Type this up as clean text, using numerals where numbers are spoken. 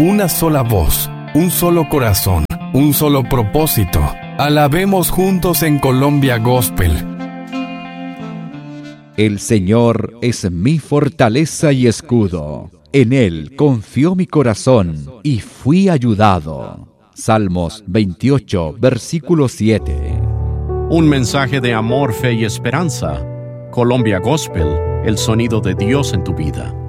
una sola voz, un solo corazón, un solo propósito. Alabemos juntos en Colombia Gospel. El Señor es mi fortaleza y escudo. En Él confió mi corazón y fui ayudado. Salmos 28, versículo 7. Un mensaje de amor, fe y esperanza. Colombia Gospel, el sonido de Dios en tu vida.